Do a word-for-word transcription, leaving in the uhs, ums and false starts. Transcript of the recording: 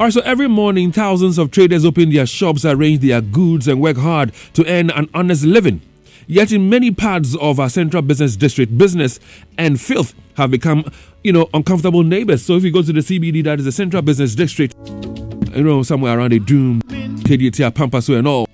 All right, so every morning, thousands of traders open their shops, arrange their goods, and work hard to earn an honest living. Yet in many parts of our central business district, business and filth have become, you know, uncomfortable neighbors. So if you go to the C B D, that is the central business district, you know, somewhere around the Doom, K D T, Pampaso and all,